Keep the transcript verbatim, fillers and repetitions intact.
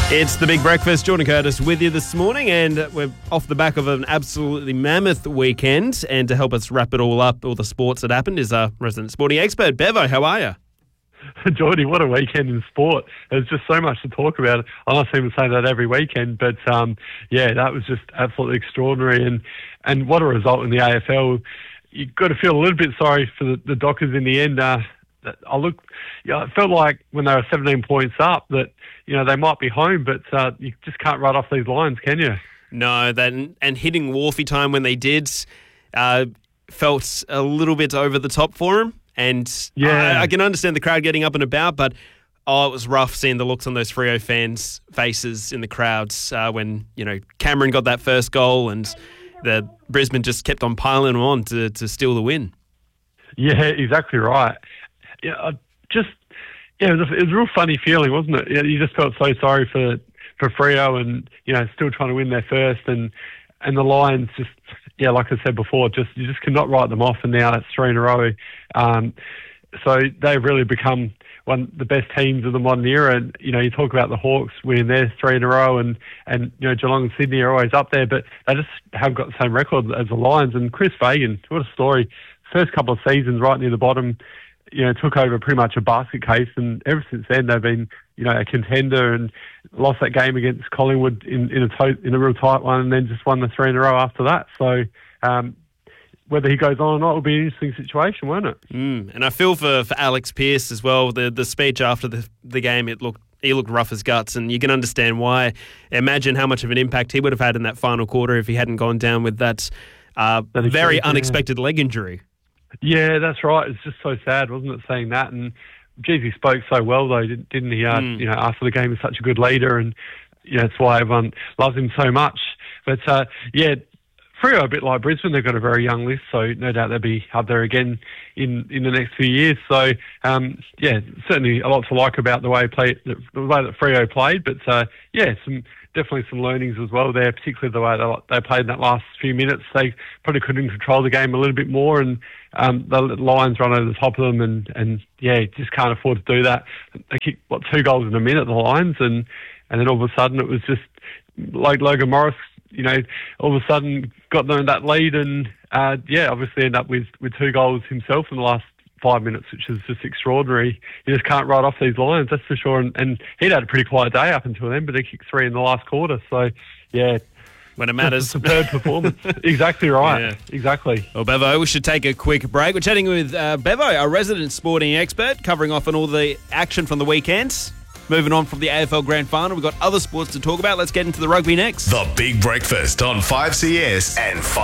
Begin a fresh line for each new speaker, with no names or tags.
It's the Big Breakfast. Jordan Curtis with you this morning, and we're off the back of an absolutely mammoth weekend. And to help us wrap it all up, all the sports that happened, is our resident sporting expert, Bevo. How are you?
Geordie, what a weekend in sport. There's just so much to talk about. I must even say that every weekend, but um, yeah, that was just absolutely extraordinary. And, and what a result in the A F L. You've got to feel a little bit sorry for the, the Dockers in the end. Uh, I look, you know, it felt like when they were seventeen points up that, you know, they might be home, but uh, you just can't write off these lines, can you?
No, that, and hitting Wharfie time when they did uh, felt a little bit over the top for them. And yeah. I, I can understand the crowd getting up and about, but oh, it was rough seeing the looks on those Freo fans' faces in the crowds uh, when, you know, Cameron got that first goal and the Brisbane just kept on piling them on to, to steal the win.
Yeah, exactly right. Yeah, I just yeah, it was, a, it was a real funny feeling, wasn't it? You just felt so sorry for for Freo, and you know, still trying to win their first, and and the Lions just yeah, like I said before, just you just cannot write them off, and now that's three in a row. Um, so they've really become one of the best teams of the modern era. And you know, you talk about the Hawks winning their three in a row, and and you know, Geelong and Sydney are always up there, but they just have got the same record as the Lions. And Chris Fagan, what a story! First couple of seasons, right near the bottom. You know, took over pretty much a basket case, and ever since then they've been, you know, a contender, and lost that game against Collingwood in, in a to- in a real tight one, and then just won the three in a row after that. So um, whether he goes on or not will be an interesting situation, won't it?
Mm, and I feel for, for Alex Pearce as well. The the speech after the the game, it looked he looked rough as guts, and you can understand why. Imagine how much of an impact he would have had in that final quarter if he hadn't gone down with that, uh, that very yeah. unexpected leg injury.
Yeah, that's right. It's just so sad, wasn't it, saying that? And, geez, he spoke so well, though, didn't he? Uh, mm. You know, after the game, he's such a good leader, and, you know, that's why everyone loves him so much. But, uh, yeah, Freo, a bit like Brisbane, they've got a very young list, so no doubt they'll be up there again in, in the next few years. So, um, yeah, certainly a lot to like about the way, play, the way that Freo played. But, uh, yeah, some... definitely some learnings as well there, particularly the way they, they played in that last few minutes. They probably couldn't control the game a little bit more, and um, the Lions run over the top of them, and, and yeah, just can't afford to do that. They kicked, what, two goals in a minute, the Lions, and, and then all of a sudden it was just like Logan Morris, you know, all of a sudden got them in that lead, and uh, yeah, obviously ended up with, with two goals himself in the last five minutes, which is just extraordinary. You just can't write off these Lions, that's for sure. And, and he'd had a pretty quiet day up until then, but he kicked three in the last quarter. So, yeah.
When it matters.
Superb performance. Exactly right. Yeah. Exactly.
Well, Bevo, we should take a quick break. We're chatting with uh, Bevo, our resident sporting expert, covering off on all the action from the weekend. Moving on from the A F L Grand Final, we've got other sports to talk about. Let's get into the rugby next.
The Big Breakfast on five C S and five